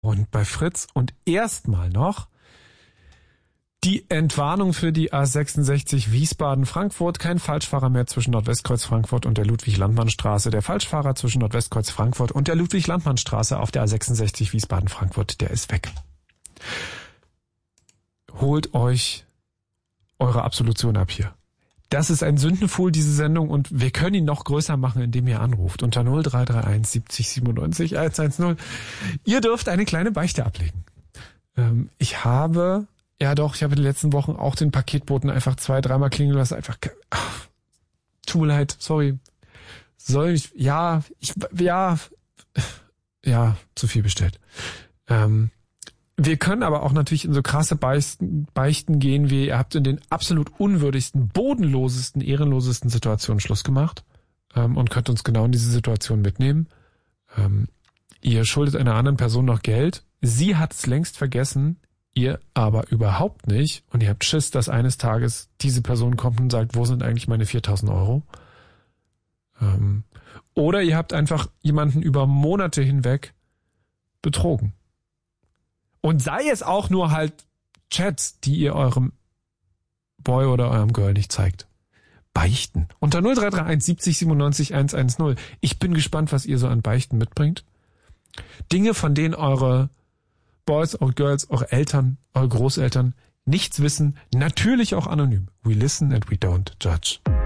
Und bei Fritz und erstmal noch die Entwarnung für die A66 Wiesbaden-Frankfurt. Kein Falschfahrer mehr zwischen Nordwestkreuz Frankfurt und der Ludwig-Landmann-Straße. Der Falschfahrer zwischen Nordwestkreuz Frankfurt und der Ludwig-Landmann-Straße auf der A66 Wiesbaden-Frankfurt, der ist weg. Holt euch eure Absolution ab hier. Das ist ein Sündenpfuhl, diese Sendung, und wir können ihn noch größer machen, indem ihr anruft unter 0331 70 97 110. Ihr dürft eine kleine Beichte ablegen. Ich habe in den letzten Wochen auch den Paketboten einfach 2-3 Mal klingeln lassen. Tut mir leid, sorry. Zu viel bestellt. Wir können aber auch natürlich in so krasse Beichten gehen, wie ihr habt in den absolut unwürdigsten, bodenlosesten, ehrenlosesten Situationen Schluss gemacht und könnt uns genau in diese Situation mitnehmen. Ihr schuldet einer anderen Person noch Geld, sie hat es längst vergessen, ihr aber überhaupt nicht, und ihr habt Schiss, dass eines Tages diese Person kommt und sagt, wo sind eigentlich meine 4.000 Euro? Oder ihr habt einfach jemanden über Monate hinweg betrogen. Und sei es auch nur halt Chats, die ihr eurem Boy oder eurem Girl nicht zeigt. Beichten. Unter 0331 70 97 110. Ich bin gespannt, was ihr so an Beichten mitbringt. Dinge, von denen eure Boys, eure Girls, eure Eltern, eure Großeltern nichts wissen. Natürlich auch anonym. We listen and we don't judge.